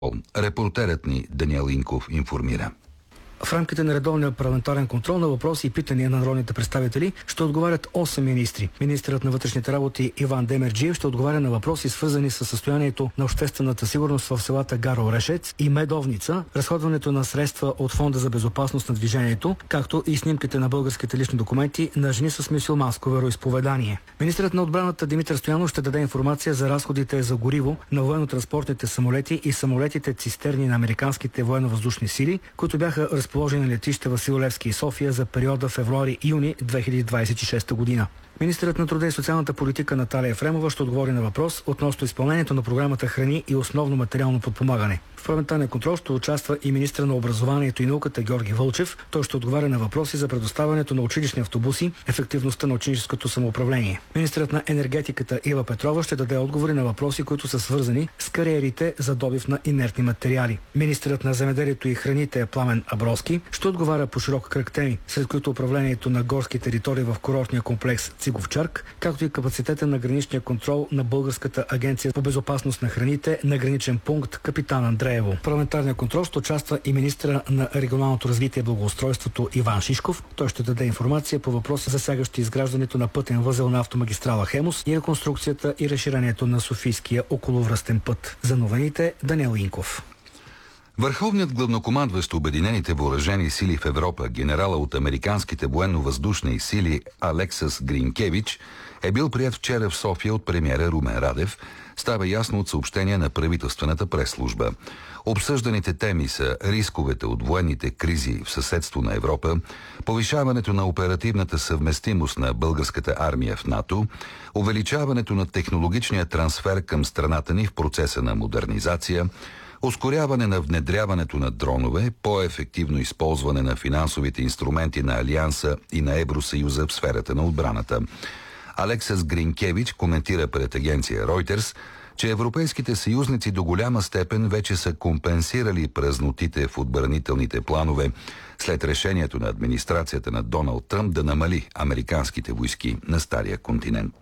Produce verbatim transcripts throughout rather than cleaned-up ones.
Репортерът ни Даниел Инков информира. В рамките на редовния парламентарен контрол на въпроси и питания на народните представители ще отговарят осем министри. Министърът на вътрешните работи Иван Демерджиев ще отговаря на въпроси, свързани с състоянието на обществената сигурност в селата Гаро Орешец и Медовница, разходването на средства от Фонда за безопасност на движението, както и снимките на българските лични документи на жени с мюсюлманско вероизповедание. Министърът на отбраната Димитър Стоянов ще даде информация за разходите за гориво на военно-транспортните самолети и самолетите цистерни на американските военно-въздушни сили, които бяха разположени на летище Васил Левски и София за периода февруари-юни две хиляди двадесет и шеста година. Министърът на труда и социалната политика Наталия Ефремова ще отговори на въпрос относно изпълнението на програмата Храни и основно материално подпомагане. В парламентарния контрол ще участва и министър на образованието и науката Георги Вълчев. Той ще отговаря на въпроси за предоставянето на училищни автобуси, ефективността на ученическото самоуправление. Министърът на енергетиката Ива Петрова ще даде отговори на въпроси, които са свързани с кариерите за добив на инертни материали. Министърът на земеделието и храните Пламен Абровски ще отговаря по широк кръг теми, сред които управлението на горски територии в курортния комплекс Циговчарк, както и капацитета на граничния контрол на Българската агенция по безопасност на храните на граничен пункт Капитан Андреево. В парламентарния контрол ще участва и министъра на регионалното развитие и благоустройството Иван Шишков. Той ще даде информация по въпроси, засягащи изграждането на пътен възел на автомагистрала Хемус и реконструкцията и разширението на Софийския околовръстен път. За новините Даниел Инков. Върховният главнокомандващ Обединените въоръжени сили в Европа, генерала от американските военно-въздушни сили Алексас Гринкевич, е бил прият вчера в София от премиера Румен Радев, става ясно от съобщение на правителствената пресслужба. Обсъжданите теми са рисковете от военните кризи в съседство на Европа, повишаването на оперативната съвместимост на българската армия в НАТО, увеличаването на технологичния трансфер към страната ни в процеса на модернизация, ускоряване на внедряването на дронове, по-ефективно използване на финансовите инструменти на Алианса и на Евросъюза в сферата на отбраната. Алексас Гринкевич коментира пред агенция Reuters, че европейските съюзници до голяма степен вече са компенсирали празнотите в отбранителните планове след решението на администрацията на Доналд Тръмп да намали американските войски на Стария континент.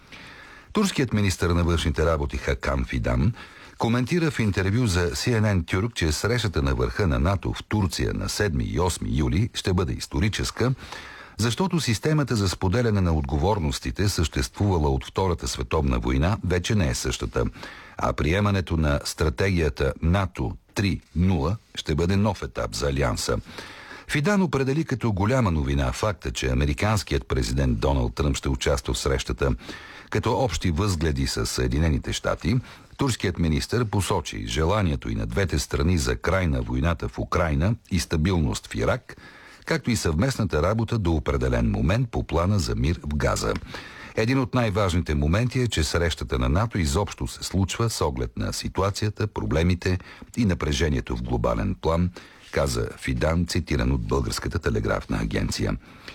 Турският министър на външните работи Хакан Фидан коментира в интервю за Си Ен Ен Тюрк, че срещата на върха на НАТО в Турция на седми и осми юли ще бъде историческа, защото системата за споделяне на отговорностите, съществувала от Втората световна война, вече не е същата, а приемането на стратегията НАТО три нула ще бъде нов етап за Алианса. Фидан определи като голяма новина факта, че американският президент Доналд Тръмп ще участва в срещата. Като общи възгледи с Съединените щати, турският министър посочи желанието и на двете страни за край на войната в Украйна и стабилност в Ирак, както и съвместната работа до определен момент по плана за мир в Газа. Един от най-важните моменти е, че срещата на НАТО изобщо се случва с оглед на ситуацията, проблемите и напрежението в глобален план, каза Фидан, цитиран от Българската телеграфна агенция.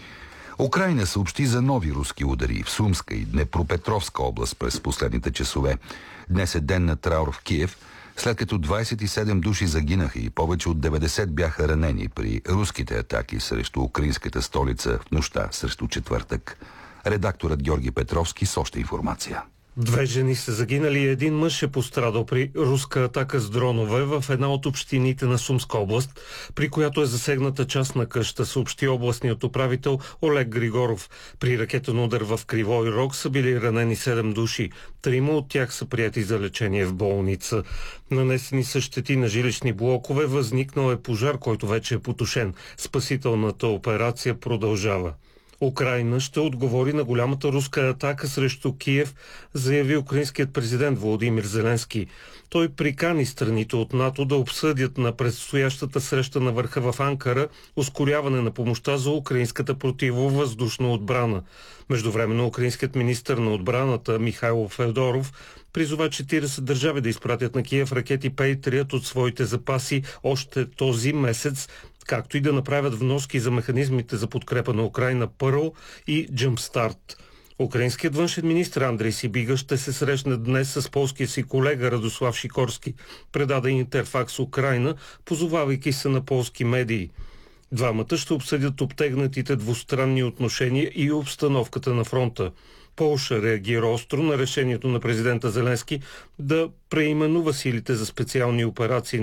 Украйна съобщи за нови руски удари в Сумска и Днепропетровска област през последните часове. Днес е ден на траур в Киев, след като двадесет и седем души загинаха и повече от деветдесет бяха ранени при руските атаки срещу украинската столица в нощта срещу четвъртък. Редакторът Георги Петровски с още информация. Две жени са загинали и един мъж е пострадал при руска атака с дронове в една от общините на Сумска област, при която е засегната част на къща, съобщи областният управител Олег Григоров. При ракетен удар в Кривой Рог са били ранени седем души. Трима от тях са прияти за лечение в болница. Нанесени са щети на жилищни блокове, възникнал е пожар, който вече е потушен. Спасителната операция продължава. Украйна ще отговори на голямата руска атака срещу Киев, заяви украинският президент Володимир Зеленски. Той прикани страните от НАТО да обсъдят на предстоящата среща на върха в Анкара ускоряване на помощта за украинската противовъздушна отбрана. Междувременно украинският министър на отбраната Михайло Федоров призова четиридесет държави да изпратят на Киев ракети Пейтриът от своите запаси още този месец, както и да направят вноски за механизмите за подкрепа на Украйна Пърл и Джъмпстарт. Украинският външен министр Андрей Сибига ще се срещне днес с полския си колега Радослав Шикорски, предаде Интерфакс Украйна, позовавайки се на полски медии. Двамата ще обсъдят обтегнатите двустранни отношения и обстановката на фронта. Полша реагира остро на решението на президента Зеленски да преименува силите за специални операции